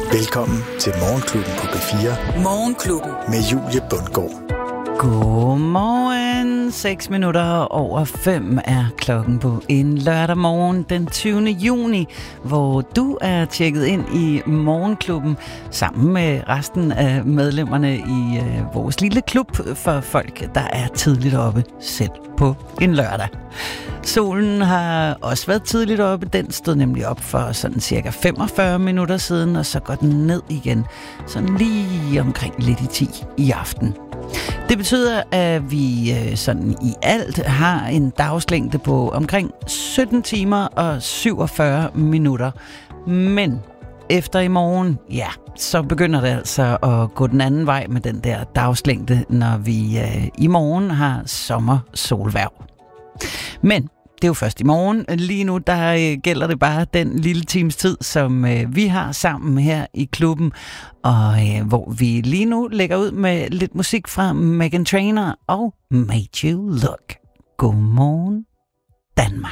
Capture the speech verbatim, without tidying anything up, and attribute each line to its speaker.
Speaker 1: Velkommen til Morgenklubben på B fire.
Speaker 2: Morgenklubben.
Speaker 1: Med Julie Bundgaard.
Speaker 3: Godmorgen. seks minutter over fem er klokken på en lørdag morgen den tyvende juni, hvor du er tjekket ind i Morgenklubben sammen med resten af medlemmerne i øh, vores lille klub for folk, der er tidligt oppe selv på en lørdag. Solen har også været tidligt oppe. Den stod nemlig op for sådan cirka femogfyrre minutter siden, og så går den ned igen, sådan lige omkring lidt i ti i aften. Det betyder, at vi sådan i alt har en dagslængde på omkring sytten timer og syvogfyrre minutter. Men efter i morgen, ja, så begynder det altså at gå den anden vej med den der dagslængde, når vi øh, i morgen har sommersolværv. Men det er jo først i morgen. Lige nu, der øh, gælder det bare den lille times tid, som øh, vi har sammen her i klubben, og øh, hvor vi lige nu lægger ud med lidt musik fra Meghan Trainor og Made You Look. Godmorgen, Danmark.